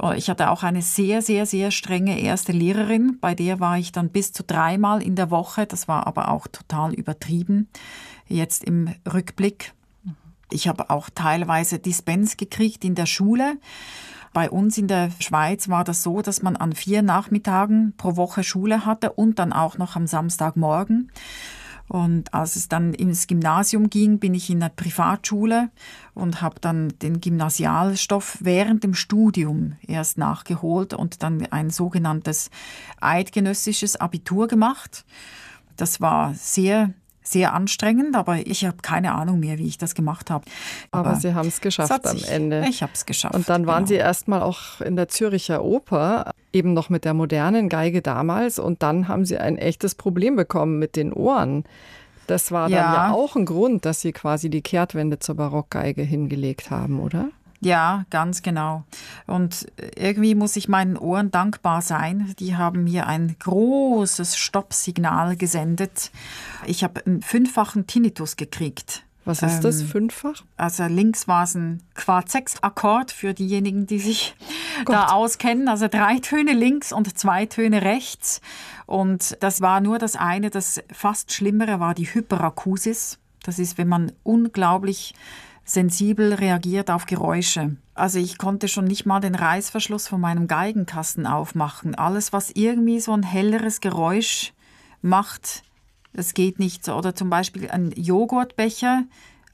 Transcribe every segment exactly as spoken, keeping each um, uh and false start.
Ich hatte auch eine sehr, sehr, sehr strenge erste Lehrerin. Bei der war ich dann bis zu dreimal in der Woche. Das war aber auch total übertrieben. Jetzt im Rückblick. Ich habe auch teilweise Dispens gekriegt in der Schule. Bei uns in der Schweiz war das so, dass man an vier Nachmittagen pro Woche Schule hatte und dann auch noch am Samstagmorgen. Und als es dann ins Gymnasium ging, bin ich in einer Privatschule und habe dann den Gymnasialstoff während dem Studium erst nachgeholt und dann ein sogenanntes eidgenössisches Abitur gemacht. Das war sehr, sehr anstrengend, aber ich habe keine Ahnung mehr, wie ich das gemacht habe. Aber, aber Sie haben es geschafft am Ende. Ich habe es geschafft. Und dann waren genau. Sie erstmal auch in der Zürcher Oper, eben noch mit der modernen Geige damals. Und dann haben Sie ein echtes Problem bekommen mit den Ohren. Das war dann ja, ja auch ein Grund, dass Sie quasi die Kehrtwende zur Barockgeige hingelegt haben, oder? Ja, ganz genau. Und irgendwie muss ich meinen Ohren dankbar sein. Die haben mir ein großes Stoppsignal gesendet. Ich habe einen fünffachen Tinnitus gekriegt. Was ist ähm, das, fünffach? Also links war es ein Quart-Sechs-Akkord für diejenigen, die sich Gott. da auskennen. Also drei Töne links und zwei Töne rechts. Und das war nur das eine. Das fast Schlimmere war die Hyperakusis. Das ist, wenn man unglaublich sensibel reagiert auf Geräusche. Also ich konnte schon nicht mal den Reißverschluss von meinem Geigenkasten aufmachen. Alles, was irgendwie so ein helleres Geräusch macht, das geht nicht so. Oder zum Beispiel ein Joghurtbecher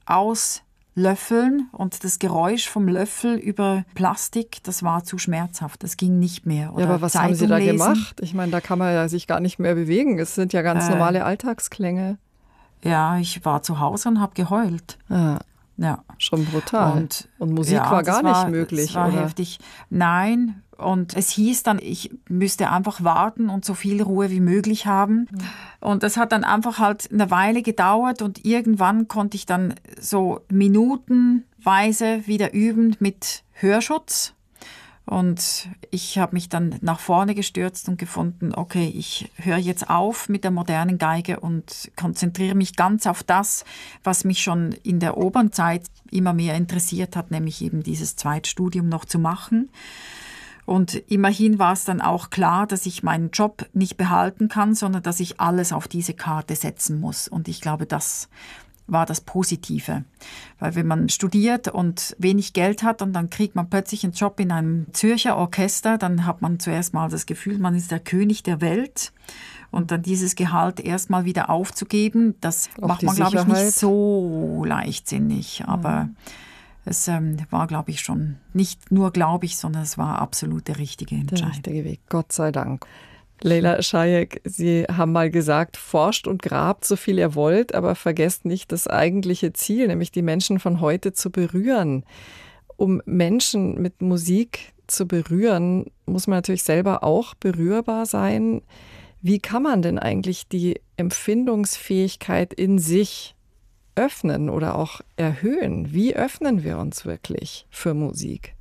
auslöffeln und das Geräusch vom Löffel über Plastik, das war zu schmerzhaft. Das ging nicht mehr. Oder ja, aber was Zeitung haben Sie da lesen. gemacht? Ich meine, da kann man ja sich gar nicht mehr bewegen. Es sind ja ganz äh, normale Alltagsklänge. Ja, ich war zu Hause und habe geheult. Ja. Ja. Schon brutal. Und, und Musik ja, war gar war, nicht möglich, das war oder? heftig. Nein, und es hieß dann, ich müsste einfach warten und so viel Ruhe wie möglich haben. Mhm. Und das hat dann einfach halt eine Weile gedauert und irgendwann konnte ich dann so minutenweise wieder üben mit Hörschutz. Und ich habe mich dann nach vorne gestürzt und gefunden, okay, ich höre jetzt auf mit der modernen Geige und konzentriere mich ganz auf das, was mich schon in der Opernzeit immer mehr interessiert hat, nämlich eben dieses Zweitstudium noch zu machen. Und immerhin war es dann auch klar, dass ich meinen Job nicht behalten kann, sondern dass ich alles auf diese Karte setzen muss. Und ich glaube, das war das Positive. Weil wenn man studiert und wenig Geld hat und dann kriegt man plötzlich einen Job in einem Zürcher Orchester, dann hat man zuerst mal das Gefühl, man ist der König der Welt. Und dann dieses Gehalt erstmal wieder aufzugeben, das Auch macht man, glaube ich, nicht so leichtsinnig. Aber mhm. es ähm, war, glaube ich, schon nicht nur, glaube ich, sondern es war absolut der richtige Entscheid. Der richtige Weg, Gott sei Dank. Leyla Shayek, Sie haben mal gesagt, forscht und grabt so viel ihr wollt, aber vergesst nicht das eigentliche Ziel, nämlich die Menschen von heute zu berühren. Um Menschen mit Musik zu berühren, muss man natürlich selber auch berührbar sein. Wie kann man denn eigentlich die Empfindungsfähigkeit in sich öffnen oder auch erhöhen? Wie öffnen wir uns wirklich für Musik?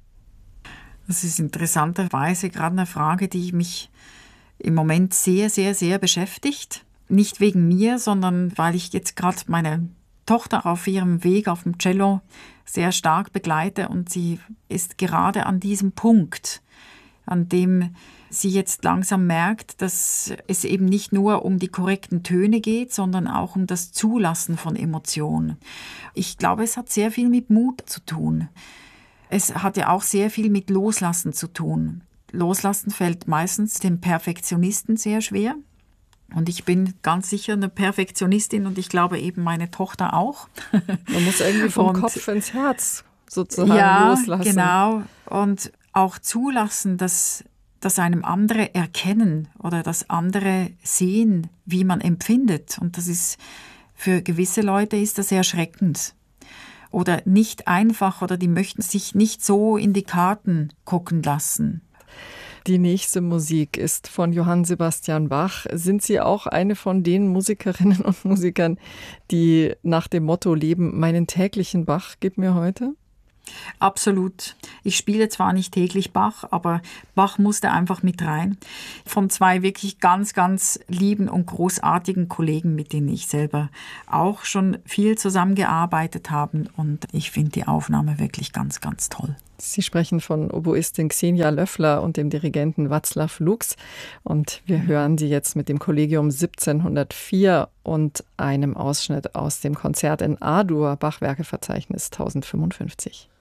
Das ist interessanterweise gerade eine Frage, die mich im Moment sehr, sehr, sehr beschäftigt. Nicht wegen mir, sondern weil ich jetzt gerade meine Tochter auf ihrem Weg auf dem Cello sehr stark begleite und sie ist gerade an diesem Punkt, an dem sie jetzt langsam merkt, dass es eben nicht nur um die korrekten Töne geht, sondern auch um das Zulassen von Emotionen. Ich glaube, es hat sehr viel mit Mut zu tun. Es hat ja auch sehr viel mit Loslassen zu tun. Loslassen fällt meistens dem Perfektionisten sehr schwer. Und ich bin ganz sicher eine Perfektionistin und ich glaube eben meine Tochter auch. Man muss irgendwie vom und, Kopf ins Herz sozusagen ja, loslassen. Genau. Und auch zulassen, dass, dass einem andere erkennen oder dass andere sehen, wie man empfindet. Und das ist, für gewisse Leute ist das erschreckend. Oder nicht einfach oder die möchten sich nicht so in die Karten gucken lassen. Die nächste Musik ist von Johann Sebastian Bach. Sind Sie auch eine von den Musikerinnen und Musikern, die nach dem Motto leben, meinen täglichen Bach gib mir heute? Absolut. Ich spiele zwar nicht täglich Bach, aber Bach musste einfach mit rein. Von zwei wirklich ganz, ganz lieben und großartigen Kollegen, mit denen ich selber auch schon viel zusammengearbeitet habe. Und ich finde die Aufnahme wirklich ganz, ganz toll. Sie sprechen von Oboistin Xenia Löffler und dem Dirigenten Václav Lux. Und wir hören Sie jetzt mit dem Collegium siebzehnhundertvier und einem Ausschnitt aus dem Konzert in A-Dur, Bachwerkeverzeichnis tausendfünfundfünfzig.